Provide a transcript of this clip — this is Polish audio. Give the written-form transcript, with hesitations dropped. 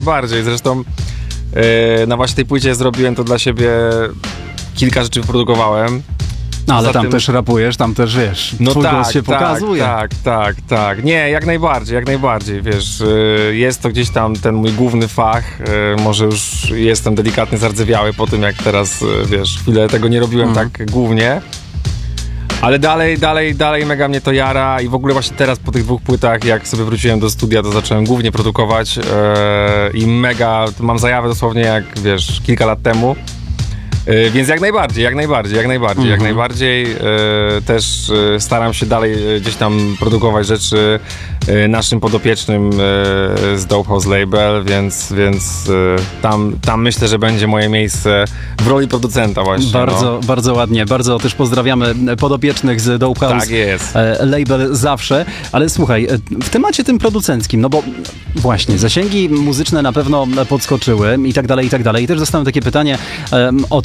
najbardziej. Zresztą na właśnie tej płycie zrobiłem to dla siebie, kilka rzeczy wyprodukowałem. No ale tam też rapujesz, tam też wiesz, no twój tak, głos się pokazuje. Tak. Nie, jak najbardziej, wiesz, jest to gdzieś tam ten mój główny fach, może już jestem delikatnie zardzewiały po tym, jak teraz, wiesz, chwilę tego nie robiłem tak głównie, ale dalej mega mnie to jara i w ogóle właśnie teraz po tych 2 płytach, jak sobie wróciłem do studia, to zacząłem głównie produkować i mega, mam zajawę dosłownie jak, wiesz, kilka lat temu. Więc jak najbardziej też staram się dalej gdzieś tam produkować rzeczy naszym podopiecznym z Dope House Label, więc tam myślę, że będzie moje miejsce w roli producenta właśnie. Bardzo ładnie, bardzo też pozdrawiamy podopiecznych z Dope House tak jest. Label zawsze, ale słuchaj, w temacie tym producenckim, no bo właśnie zasięgi muzyczne na pewno podskoczyły i tak dalej. I też dostałem takie pytanie od